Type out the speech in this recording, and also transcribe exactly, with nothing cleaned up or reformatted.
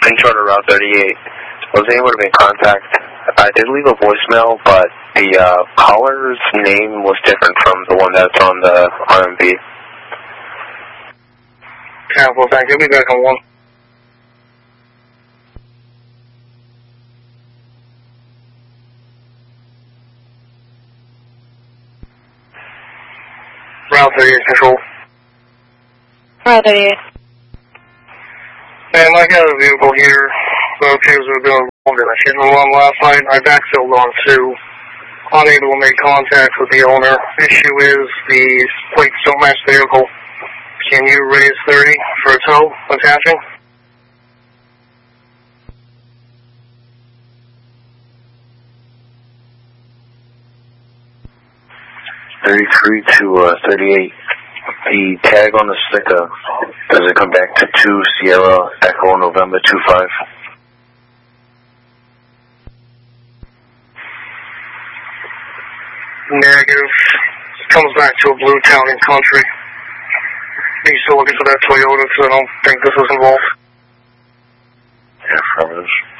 Twin Charter Route thirty-eight. Was able to make contact. I did leave a voicemail, but the uh, caller's name was different from the one that's on the R M V. Yeah, well, thank you. I'll be back on one. Route thirty-eight Control. Route thirty-eight. Ma'am, I got a vehicle here. The okay, we're doing longer. I hit the one last night. I backfilled on two. Unable to make contact with the owner. Issue is the plates don't match the vehicle. Can you raise thirty for a tow attaching? thirty-three to uh, thirty-eight. The tag on the sticker, does it come back to two Sierra Echo November two five? Negative. Comes back to a blue Town and Country. Are you still looking for that Toyota? Because I don't think this was involved. Yeah, affirmative.